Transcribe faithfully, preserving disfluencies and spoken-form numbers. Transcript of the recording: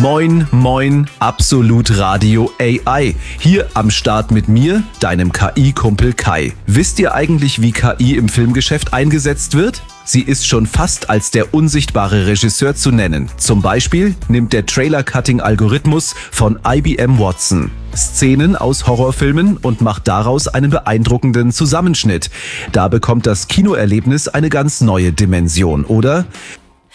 Moin, moin, Absolut Radio A I. Hier am Start mit mir, deinem K I-Kumpel Kai. Wisst ihr eigentlich, wie K I im Filmgeschäft eingesetzt wird? Sie ist schon fast als der unsichtbare Regisseur zu nennen. Zum Beispiel nimmt der Trailer-Cutting-Algorithmus von I B M Watson Szenen aus Horrorfilmen und macht daraus einen beeindruckenden Zusammenschnitt. Da bekommt das Kinoerlebnis eine ganz neue Dimension, oder?